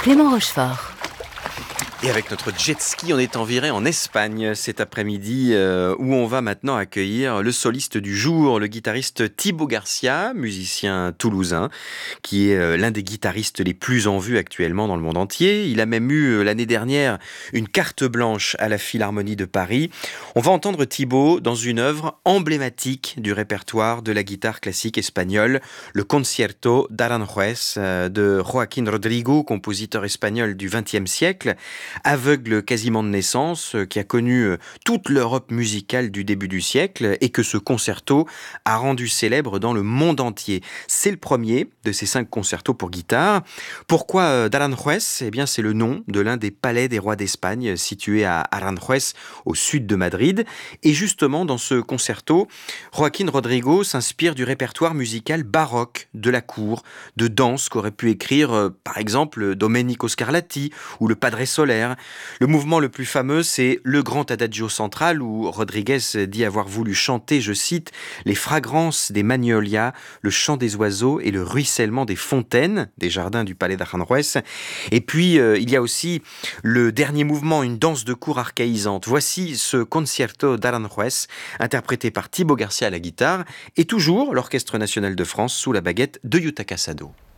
Clément Rochefort. Et avec notre jet ski, on est en virée en Espagne cet après-midi où on va maintenant accueillir le soliste du jour, le guitariste Thibaut Garcia, musicien toulousain, qui est l'un des guitaristes les plus en vue actuellement dans le monde entier. Il a même eu l'année dernière une carte blanche à la Philharmonie de Paris. On va entendre Thibaut dans une œuvre emblématique du répertoire de la guitare classique espagnole, le Concierto d'Aranjuez de Joaquín Rodrigo, compositeur espagnol du XXe siècle. Aveugle quasiment de naissance, qui a connu toute l'Europe musicale du début du siècle et que ce concerto a rendu célèbre dans le monde entier. C'est le premier de ces 5 concertos pour guitare. Pourquoi d'Aranjuez ? Eh bien, c'est le nom de l'un des palais des rois d'Espagne situé à Aranjuez, au sud de Madrid. Et justement, dans ce concerto, Joaquín Rodrigo s'inspire du répertoire musical baroque de la cour, de danse qu'aurait pu écrire, par exemple, Domenico Scarlatti ou le Padre Soler. Le mouvement le plus fameux, c'est le grand adagio central où Rodriguez dit avoir voulu chanter, je cite, les fragrances des magnolias, le chant des oiseaux et le ruissellement des fontaines des jardins du palais d'Aranjuez. Et puis, il y a aussi le dernier mouvement, une danse de cour archaïsante. Voici ce Concierto d'Aranjuez, interprété par Thibaut Garcia à la guitare et toujours l'Orchestre national de France sous la baguette de Yutaka Sado.